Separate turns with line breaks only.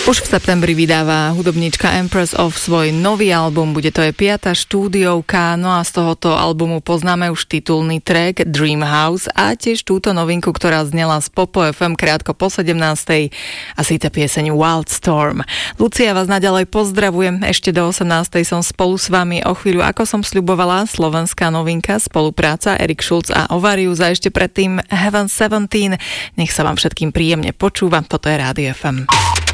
Už v septembri vydáva hudobníčka Empress of svoj nový album, bude to aj 5. štúdiovka, no a z tohoto albumu poznáme už titulný track Dream House a tiež túto novinku, ktorá znela z Popo FM krátko po 17. a síce pieseň Wild Storm. Lucia, vás naďalej pozdravujem, ešte do 18. som spolu s vami, o chvíľu, ako som sľubovala, slovenská novinka, spolupráca Erik Schulz a Ovarius a ešte predtým Heaven 17. Nech sa vám všetkým príjemne počúva, toto je Rádio FM.